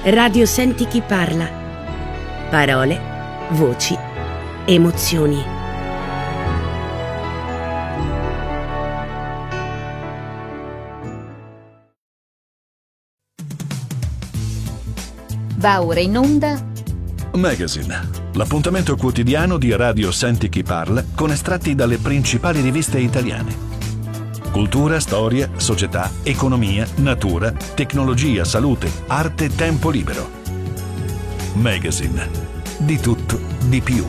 Radio Senti chi parla. Parole, voci, emozioni. Va ora in onda Magazine, l'appuntamento quotidiano di Radio Senti chi parla con estratti dalle principali riviste italiane. Cultura, storia, società, economia, natura, tecnologia, salute, arte, tempo libero. Magazine. Di tutto, di più.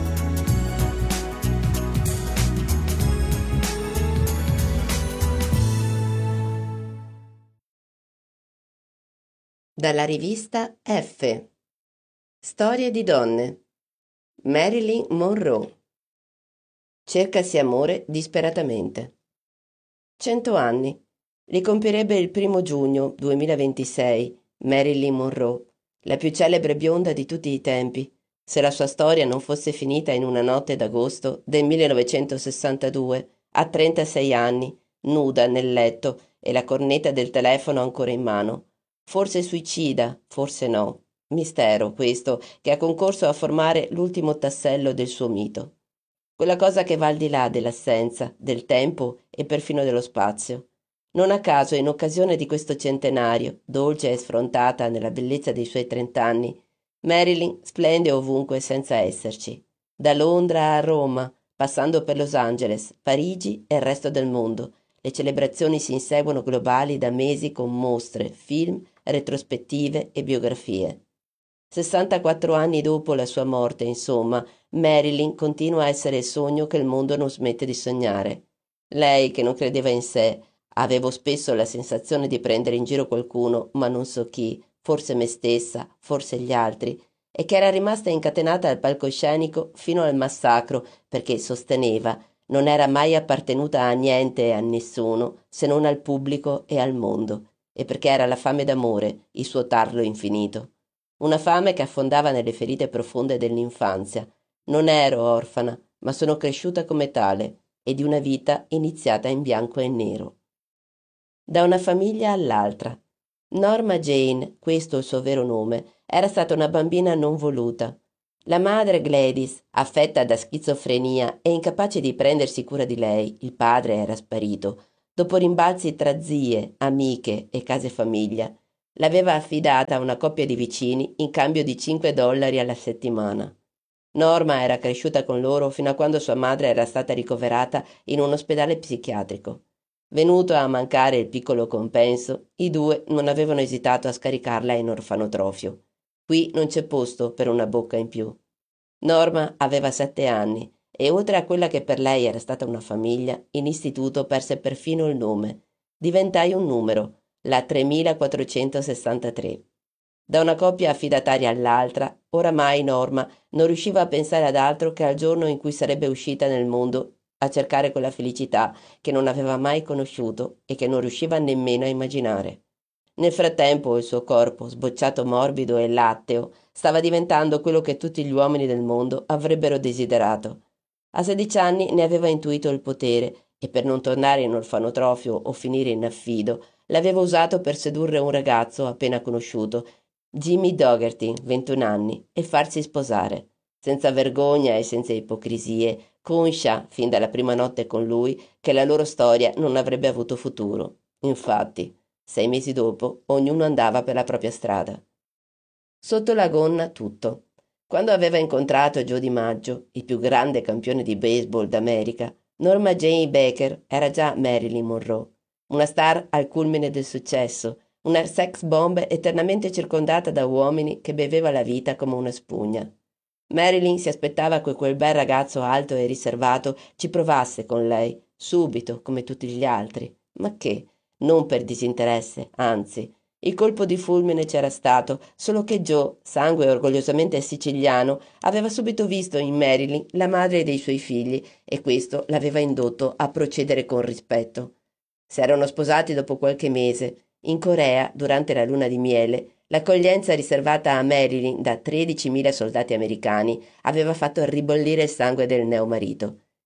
Dalla rivista F. Storie di donne. Marilyn Monroe. Cercasi amore disperatamente. 100 anni. Li compierebbe il 1 giugno 2026 Marilyn Monroe, la più celebre bionda di tutti i tempi, se la sua storia non fosse finita in una notte d'agosto del 1962, a 36 anni, nuda nel letto e la cornetta del telefono ancora in mano. Forse suicida, forse no. Mistero questo che ha concorso a formare l'ultimo tassello del suo mito. Quella cosa che va al di là dell'assenza, del tempo e perfino dello spazio. Non a caso, in occasione di questo centenario, dolce e sfrontata nella bellezza dei suoi 30 anni, Marilyn splende ovunque senza esserci. Da Londra a Roma, passando per Los Angeles, Parigi e il resto del mondo. Le celebrazioni si inseguono globali da mesi con mostre, film, retrospettive e biografie. 64 anni dopo la sua morte, insomma, Marilyn continua a essere il sogno che il mondo non smette di sognare. Lei, che non credeva in sé, avevo spesso la sensazione di prendere in giro qualcuno, ma non so chi, forse me stessa, forse gli altri, e che era rimasta incatenata al palcoscenico fino al massacro perché sosteneva non era mai appartenuta a niente e a nessuno se non al pubblico e al mondo, e perché era la fame d'amore, il suo tarlo infinito. Una fame che affondava nelle ferite profonde dell'infanzia. Non ero orfana, ma sono cresciuta come tale, e di una vita iniziata in bianco e nero. Da una famiglia all'altra. Norma Jane, questo il suo vero nome, era stata una bambina non voluta. La madre Gladys, affetta da schizofrenia e incapace di prendersi cura di lei, il padre era sparito, dopo rimbalzi tra zie, amiche e case famiglia, l'aveva affidata a una coppia di vicini in cambio di $5 alla settimana. Norma era cresciuta con loro fino a quando sua madre era stata ricoverata in un ospedale psichiatrico. Venuto a mancare il piccolo compenso, i due non avevano esitato a scaricarla in orfanotrofio. Qui non c'è posto per una bocca in più. Norma aveva 7 anni e oltre a quella che per lei era stata una famiglia, in istituto perse perfino il nome. Diventai un numero, la 3463. Da una coppia affidataria all'altra, oramai Norma non riusciva a pensare ad altro che al giorno in cui sarebbe uscita nel mondo a cercare quella felicità che non aveva mai conosciuto e che non riusciva nemmeno a immaginare. Nel frattempo il suo corpo, sbocciato morbido e latteo, stava diventando quello che tutti gli uomini del mondo avrebbero desiderato. A 16 anni ne aveva intuito il potere e per non tornare in orfanotrofio o finire in affido, l'aveva usato per sedurre un ragazzo appena conosciuto, Jimmy Dougherty, 21 anni, e farsi sposare. Senza vergogna e senza ipocrisie, conscia, fin dalla prima notte con lui, che la loro storia non avrebbe avuto futuro. Infatti, 6 mesi dopo, ognuno andava per la propria strada. Sotto la gonna tutto. Quando aveva incontrato Joe DiMaggio, il più grande campione di baseball d'America, Norma Jane Baker era già Marilyn Monroe, una star al culmine del successo, una sex bomb eternamente circondata da uomini che beveva la vita come una spugna. Marilyn si aspettava che quel bel ragazzo alto e riservato ci provasse con lei, subito, come tutti gli altri. Ma che? Non per disinteresse, anzi. Il colpo di fulmine c'era stato, solo che Joe, sangue orgogliosamente siciliano, aveva subito visto in Marilyn la madre dei suoi figli e questo l'aveva indotto a procedere con rispetto. Si erano sposati dopo qualche mese. In Corea, durante la luna di miele, l'accoglienza riservata a Marilyn da 13.000 soldati americani aveva fatto ribollire il sangue del neomarito.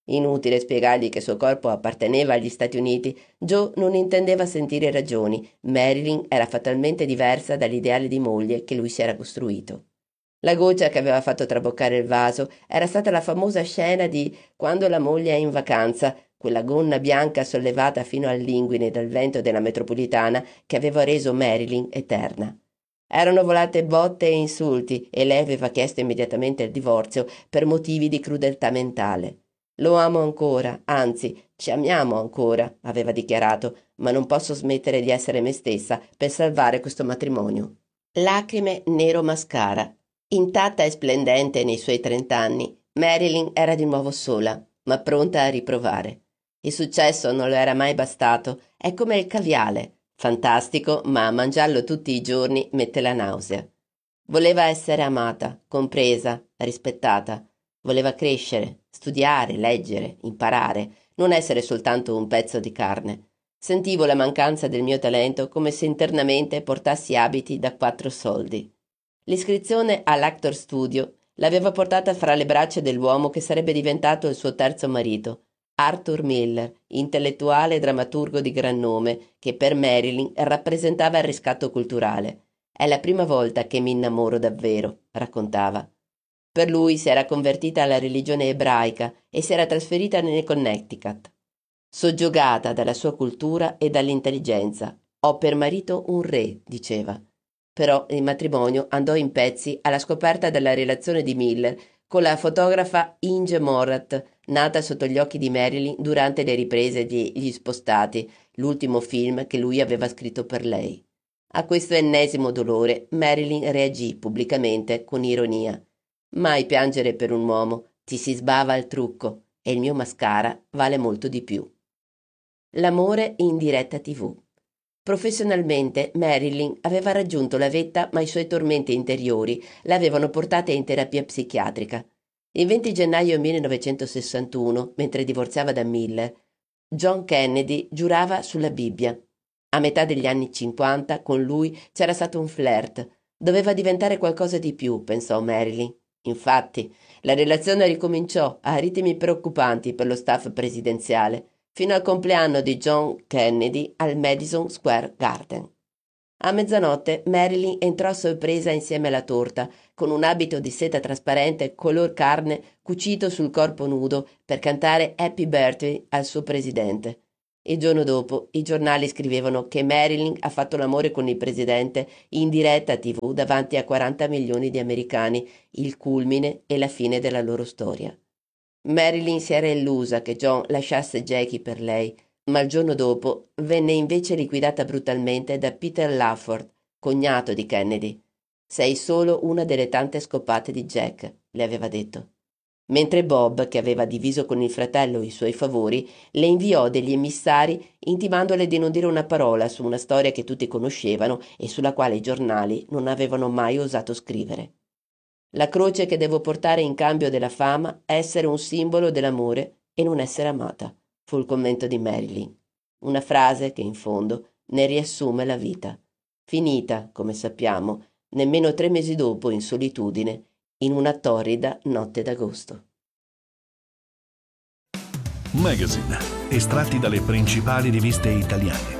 Inutile spiegargli che il suo corpo apparteneva agli Stati Uniti. Joe non intendeva sentire ragioni. Marilyn era fatalmente diversa dall'ideale di moglie che lui si era costruito. La goccia che aveva fatto traboccare il vaso era stata la famosa scena di Quando la moglie è in vacanza, quella gonna bianca sollevata fino all'inguine dal vento della metropolitana che aveva reso Marilyn eterna. Erano volate botte e insulti e lei aveva chiesto immediatamente il divorzio per motivi di crudeltà mentale. Lo amo ancora, anzi, ci amiamo ancora, aveva dichiarato, ma non posso smettere di essere me stessa per salvare questo matrimonio. Lacrime nero mascara. Intatta e splendente nei suoi 30 anni, Marilyn era di nuovo sola, ma pronta a riprovare. Il successo non le era mai bastato, è come il caviale, fantastico, ma a mangiarlo tutti i giorni mette la nausea. Voleva essere amata, compresa, rispettata. Voleva crescere, studiare, leggere, imparare, non essere soltanto un pezzo di carne. Sentivo la mancanza del mio talento come se internamente portassi abiti da 4 soldi. L'iscrizione all'Actor Studio l'aveva portata fra le braccia dell'uomo che sarebbe diventato il suo terzo marito, Arthur Miller, intellettuale e drammaturgo di gran nome, che per Marilyn rappresentava il riscatto culturale. È la prima volta che mi innamoro davvero, raccontava. Per lui si era convertita alla religione ebraica e si era trasferita nel Connecticut. Soggiogata dalla sua cultura e dall'intelligenza. Ho per marito un re, diceva. Però il matrimonio andò in pezzi alla scoperta della relazione di Miller con la fotografa Inge Morath, nata sotto gli occhi di Marilyn durante le riprese di Gli Spostati, l'ultimo film che lui aveva scritto per lei. A questo ennesimo dolore Marilyn reagì pubblicamente con ironia. Mai piangere per un uomo, ti si sbava il trucco e il mio mascara vale molto di più. L'amore in diretta TV. Professionalmente Marilyn aveva raggiunto la vetta, ma i suoi tormenti interiori l'avevano portata in terapia psichiatrica. Il 20 gennaio 1961, mentre divorziava da Miller, John Kennedy giurava sulla Bibbia. A metà degli anni 50 con lui c'era stato un flirt. Doveva diventare qualcosa di più, pensò Marilyn. Infatti, la relazione ricominciò a ritmi preoccupanti per lo staff presidenziale, fino al compleanno di John Kennedy al Madison Square Garden. A mezzanotte Marilyn entrò a sorpresa insieme alla torta, con un abito di seta trasparente color carne cucito sul corpo nudo per cantare Happy Birthday al suo presidente. Il giorno dopo i giornali scrivevano che Marilyn ha fatto l'amore con il presidente in diretta TV davanti a 40 milioni di americani, il culmine e la fine della loro storia. Marilyn si era illusa che John lasciasse Jackie per lei, ma il giorno dopo venne invece liquidata brutalmente da Peter Lafford, cognato di Kennedy. «Sei solo una delle tante scopate di Jack», le aveva detto. Mentre Bob, che aveva diviso con il fratello i suoi favori, le inviò degli emissari intimandole di non dire una parola su una storia che tutti conoscevano e sulla quale i giornali non avevano mai osato scrivere. «La croce che devo portare in cambio della fama è essere un simbolo dell'amore e non essere amata», fu il commento di Marilyn. Una frase che, in fondo, ne riassume la vita. Finita, come sappiamo, nemmeno 3 mesi dopo, in solitudine, in una torrida notte d'agosto. Magazine, estratti dalle principali riviste italiane.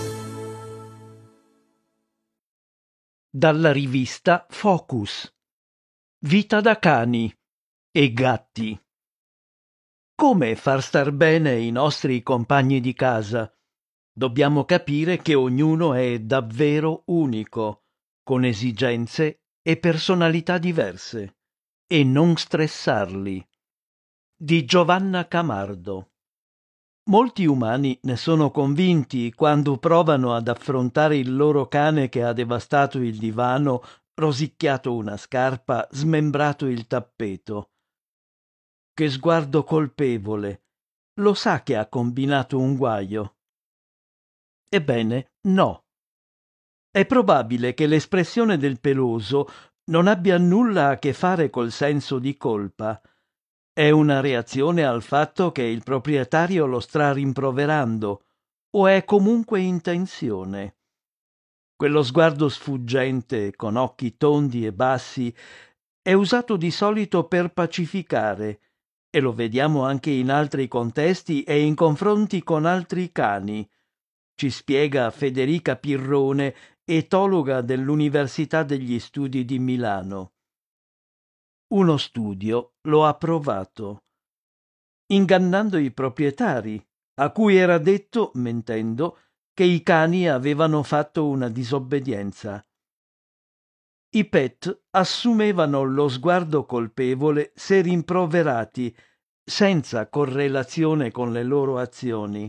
Dalla rivista Focus. Vita da cani e gatti. Come far star bene i nostri compagni di casa? Dobbiamo capire che ognuno è davvero unico, con esigenze e personalità diverse, e non stressarli. Di Giovanna Camardo. Molti umani ne sono convinti quando provano ad affrontare il loro cane che ha devastato il divano, rosicchiato una scarpa, smembrato il tappeto. Che sguardo colpevole! Lo sa che ha combinato un guaio? Ebbene, no. È probabile che l'espressione del peloso non abbia nulla a che fare col senso di colpa. È una reazione al fatto che il proprietario lo sta rimproverando, o è comunque in tensione. Quello sguardo sfuggente, con occhi tondi e bassi, è usato di solito per pacificare e lo vediamo anche in altri contesti e in confronti con altri cani. Ci spiega Federica Pirrone, etologa dell'Università degli Studi di Milano. Uno studio lo ha provato, ingannando i proprietari, a cui era detto, mentendo, che i cani avevano fatto una disobbedienza. I pet assumevano lo sguardo colpevole se rimproverati, senza correlazione con le loro azioni.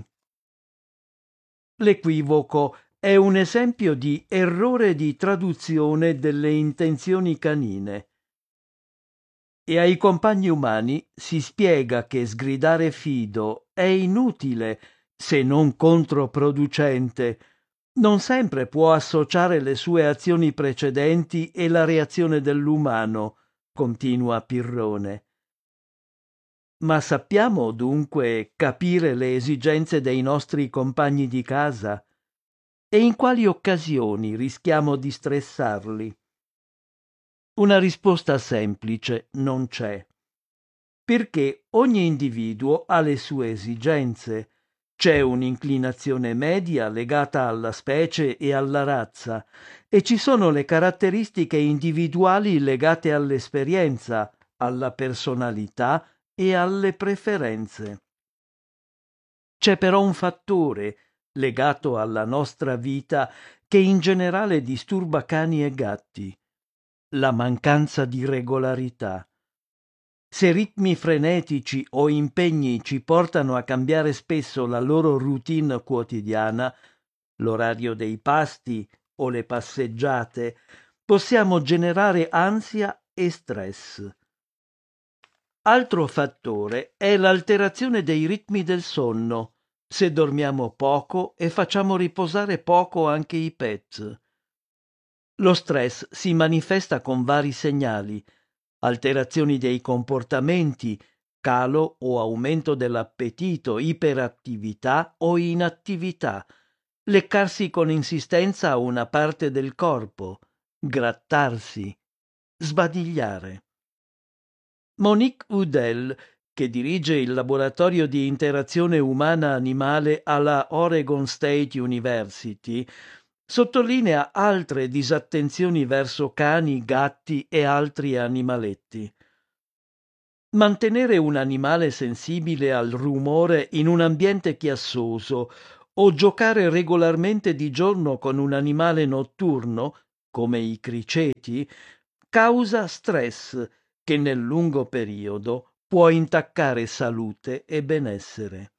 L'equivoco è un esempio di errore di traduzione delle intenzioni canine. E ai compagni umani si spiega che sgridare fido è inutile, se non controproducente. Non sempre può associare le sue azioni precedenti e la reazione dell'umano, continua Pirrone. Ma sappiamo dunque capire le esigenze dei nostri compagni di casa? E in quali occasioni rischiamo di stressarli? Una risposta semplice non c'è, perché ogni individuo ha le sue esigenze. C'è un'inclinazione media legata alla specie e alla razza, e ci sono le caratteristiche individuali legate all'esperienza, alla personalità e alle preferenze. C'è però un fattore legato alla nostra vita che in generale disturba cani e gatti: la mancanza di regolarità. Se ritmi frenetici o impegni ci portano a cambiare spesso la loro routine quotidiana, l'orario dei pasti o le passeggiate, possiamo generare ansia e stress. Altro fattore è l'alterazione dei ritmi del sonno, se dormiamo poco e facciamo riposare poco anche i pet. Lo stress si manifesta con vari segnali: alterazioni dei comportamenti, calo o aumento dell'appetito, iperattività o inattività, leccarsi con insistenza a una parte del corpo, grattarsi, sbadigliare. Monique Udell, che dirige il laboratorio di interazione umana-animale alla Oregon State University, sottolinea altre disattenzioni verso cani, gatti e altri animaletti. Mantenere un animale sensibile al rumore in un ambiente chiassoso o giocare regolarmente di giorno con un animale notturno, come i criceti, causa stress che nel lungo periodo può intaccare salute e benessere.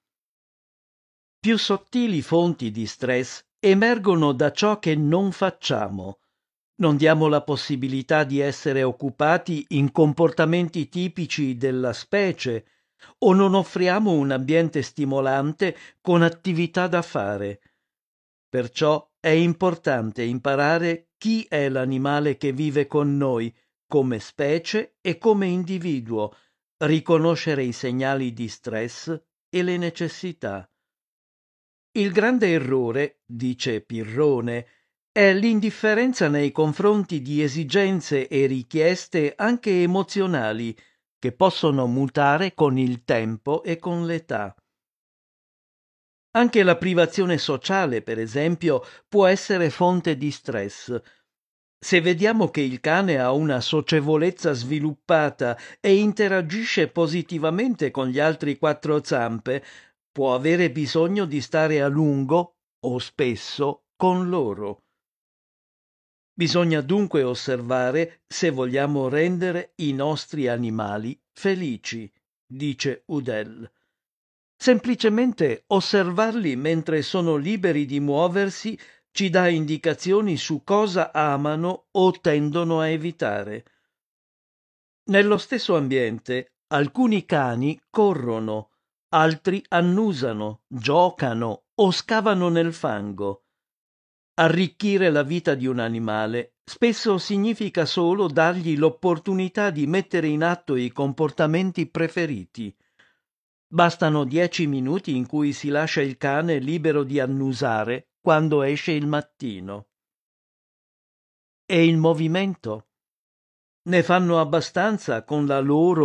Più sottili fonti di stress emergono da ciò che non facciamo. Non diamo la possibilità di essere occupati in comportamenti tipici della specie o non offriamo un ambiente stimolante con attività da fare. Perciò è importante imparare chi è l'animale che vive con noi come specie e come individuo, riconoscere i segnali di stress e le necessità. Il grande errore, dice Pirrone, è l'indifferenza nei confronti di esigenze e richieste anche emozionali che possono mutare con il tempo e con l'età. Anche la privazione sociale, per esempio, può essere fonte di stress. Se vediamo che il cane ha una socievolezza sviluppata e interagisce positivamente con gli altri quattro zampe, può avere bisogno di stare a lungo o spesso con loro. Bisogna dunque osservare se vogliamo rendere i nostri animali felici, dice Udell. Semplicemente osservarli mentre sono liberi di muoversi ci dà indicazioni su cosa amano o tendono a evitare. Nello stesso ambiente, alcuni cani corrono, altri annusano, giocano o scavano nel fango. Arricchire la vita di un animale spesso significa solo dargli l'opportunità di mettere in atto i comportamenti preferiti. Bastano 10 minuti in cui si lascia il cane libero di annusare quando esce il mattino. E il movimento? Ne fanno abbastanza con la loro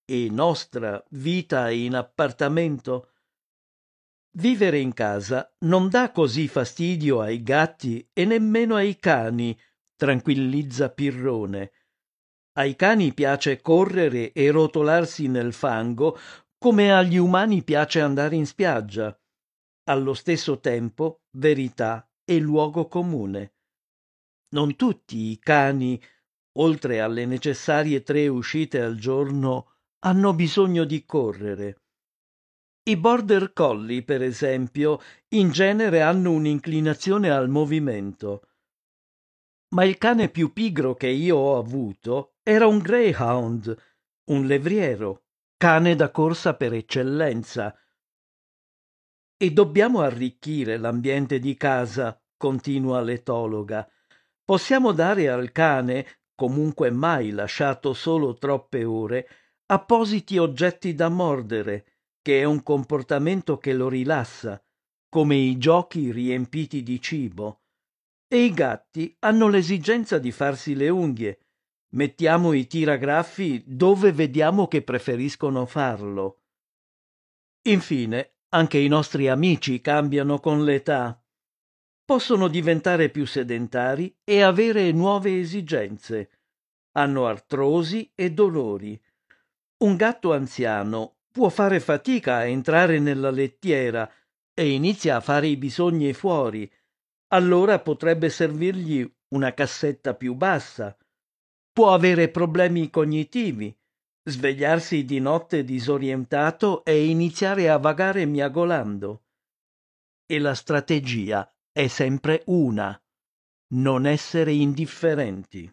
e nostra vita in appartamento? Vivere in casa non dà così fastidio ai gatti e nemmeno ai cani, tranquillizza Pirrone. Ai cani piace correre e rotolarsi nel fango come agli umani piace andare in spiaggia. Allo stesso tempo, verità e luogo comune. Non tutti i cani, oltre alle necessarie 3 uscite al giorno, hanno bisogno di correre. I border collie, per esempio, in genere hanno un'inclinazione al movimento. Ma il cane più pigro che io ho avuto era un greyhound, un levriero, cane da corsa per eccellenza. E dobbiamo arricchire l'ambiente di casa, continua l'etologa. Possiamo dare al cane, comunque mai lasciato solo troppe ore, appositi oggetti da mordere, che è un comportamento che lo rilassa, come i giochi riempiti di cibo. E i gatti hanno l'esigenza di farsi le unghie. Mettiamo i tiragraffi dove vediamo che preferiscono farlo. Infine, anche i nostri amici cambiano con l'età. Possono diventare più sedentari e avere nuove esigenze. Hanno artrosi e dolori. Un gatto anziano può fare fatica a entrare nella lettiera e inizia a fare i bisogni fuori. Allora potrebbe servirgli una cassetta più bassa. Può avere problemi cognitivi, svegliarsi di notte disorientato e iniziare a vagare miagolando. E la strategia è sempre una: non essere indifferenti.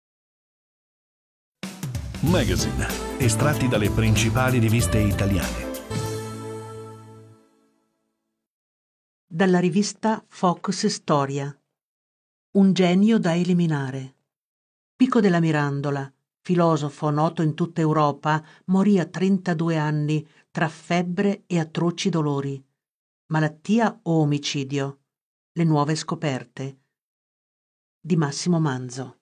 Magazine, estratti dalle principali riviste italiane. Dalla rivista Focus Storia. Un genio da eliminare. Pico della Mirandola, filosofo noto in tutta Europa, morì a 32 anni tra febbre e atroci dolori. Malattia o omicidio? Le nuove scoperte. Di Massimo Manzo.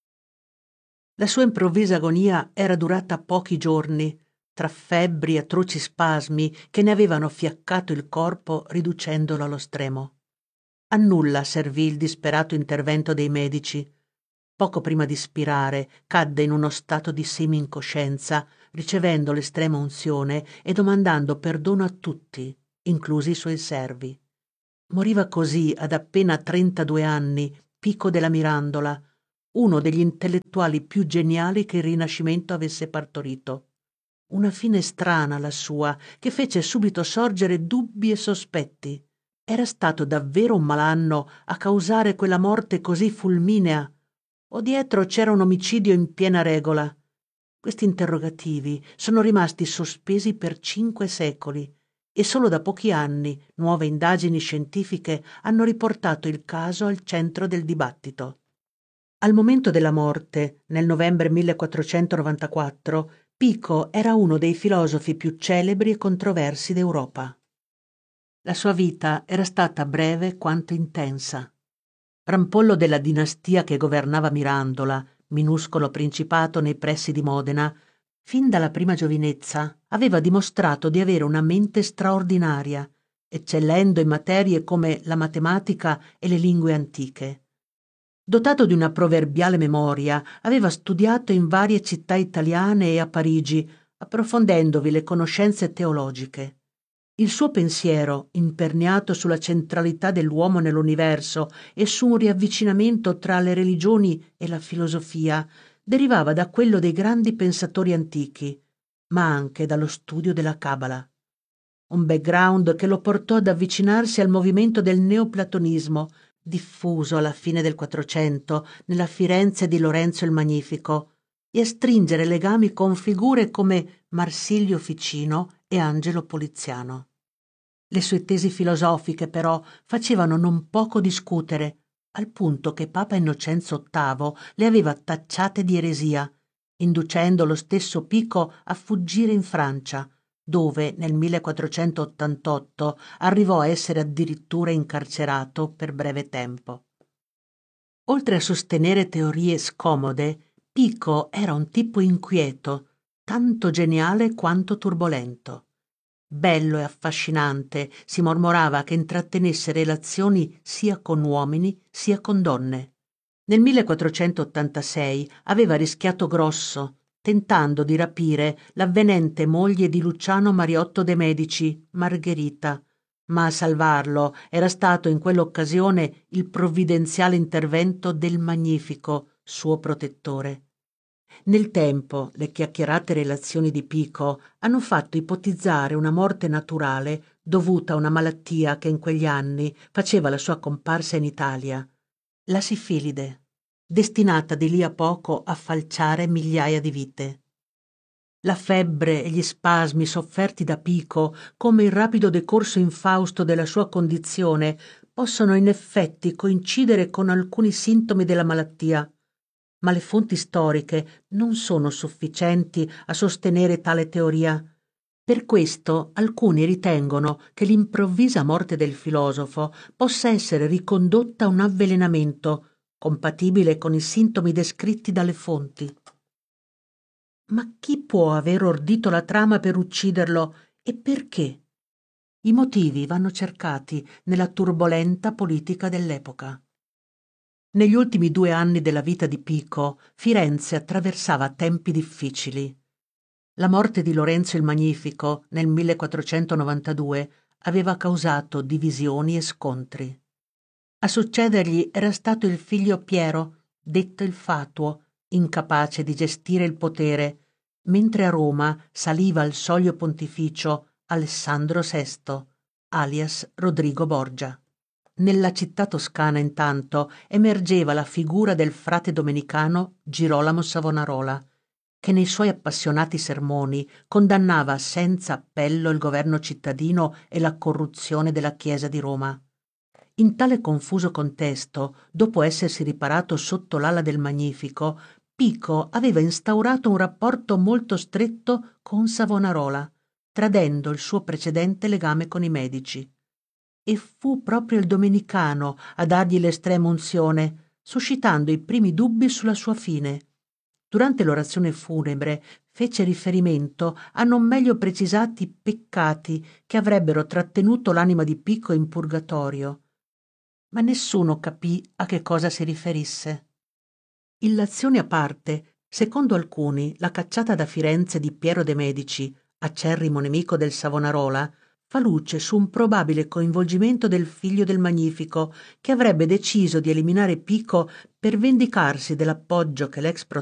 La sua improvvisa agonia era durata pochi giorni, tra febbri e atroci spasmi che ne avevano fiaccato il corpo riducendolo allo stremo. A nulla servì il disperato intervento dei medici. Poco prima di spirare, cadde in uno stato di semi-incoscienza, ricevendo l'estrema unzione e domandando perdono a tutti, inclusi i suoi servi. Moriva così ad appena 32 anni, Pico della Mirandola, uno degli intellettuali più geniali che il Rinascimento avesse partorito. Una fine strana la sua, che fece subito sorgere dubbi e sospetti. Era stato davvero un malanno a causare quella morte così fulminea? O dietro c'era un omicidio in piena regola? Questi interrogativi sono rimasti sospesi per 5 secoli e solo da pochi anni nuove indagini scientifiche hanno riportato il caso al centro del dibattito. Al momento della morte, nel novembre 1494, Pico era uno dei filosofi più celebri e controversi d'Europa. La sua vita era stata breve quanto intensa. Rampollo della dinastia che governava Mirandola, minuscolo principato nei pressi di Modena, fin dalla prima giovinezza aveva dimostrato di avere una mente straordinaria, eccellendo in materie come la matematica e le lingue antiche. Dotato di una proverbiale memoria, aveva studiato in varie città italiane e a Parigi, approfondendovi le conoscenze teologiche. Il suo pensiero, imperniato sulla centralità dell'uomo nell'universo e su un riavvicinamento tra le religioni e la filosofia, derivava da quello dei grandi pensatori antichi, ma anche dallo studio della Cabala. Un background che lo portò ad avvicinarsi al movimento del neoplatonismo, diffuso alla fine del Quattrocento nella Firenze di Lorenzo il Magnifico, e a stringere legami con figure come Marsilio Ficino e Angelo Poliziano. Le sue tesi filosofiche, però, facevano non poco discutere, al punto che Papa Innocenzo VIII le aveva tacciate di eresia, inducendo lo stesso Pico a fuggire in Francia, dove nel 1488 arrivò a essere addirittura incarcerato per breve tempo. Oltre a sostenere teorie scomode, Pico era un tipo inquieto, tanto geniale quanto turbolento. Bello e affascinante, si mormorava che intrattenesse relazioni sia con uomini sia con donne. Nel 1486 aveva rischiato grosso, tentando di rapire l'avvenente moglie di Luciano Mariotto de' Medici, Margherita, ma a salvarlo era stato in quell'occasione il provvidenziale intervento del Magnifico, suo protettore. Nel tempo le chiacchierate relazioni di Pico hanno fatto ipotizzare una morte naturale dovuta a una malattia che in quegli anni faceva la sua comparsa in Italia, la sifilide, destinata di lì a poco a falciare migliaia di vite. La febbre e gli spasmi sofferti da Pico, come il rapido decorso infausto della sua condizione, possono in effetti coincidere con alcuni sintomi della malattia, ma le fonti storiche non sono sufficienti a sostenere tale teoria. Per questo alcuni ritengono che l'improvvisa morte del filosofo possa essere ricondotta a un avvelenamento, compatibile con i sintomi descritti dalle fonti. Ma chi può aver ordito la trama per ucciderlo e perché? I motivi vanno cercati nella turbolenta politica dell'epoca. Negli ultimi 2 anni della vita di Pico, Firenze attraversava tempi difficili. La morte di Lorenzo il Magnifico nel 1492 aveva causato divisioni e scontri. A succedergli era stato il figlio Piero, detto il Fatuo, incapace di gestire il potere, mentre a Roma saliva al soglio pontificio Alessandro VI, alias Rodrigo Borgia. Nella città toscana, intanto, emergeva la figura del frate domenicano Girolamo Savonarola, che nei suoi appassionati sermoni condannava senza appello il governo cittadino e la corruzione della Chiesa di Roma. In tale confuso contesto, dopo essersi riparato sotto l'ala del Magnifico, Pico aveva instaurato un rapporto molto stretto con Savonarola, tradendo il suo precedente legame con i Medici. E fu proprio il domenicano a dargli l'estrema unzione, suscitando i primi dubbi sulla sua fine. Durante l'orazione funebre fece riferimento a non meglio precisati peccati che avrebbero trattenuto l'anima di Pico in purgatorio, ma nessuno capì a che cosa si riferisse. Illazioni a parte, secondo alcuni la cacciata da Firenze di Piero de' Medici, acerrimo nemico del Savonarola, fa luce su un probabile coinvolgimento del figlio del Magnifico, che avrebbe deciso di eliminare Pico per vendicarsi dell'appoggio che l'ex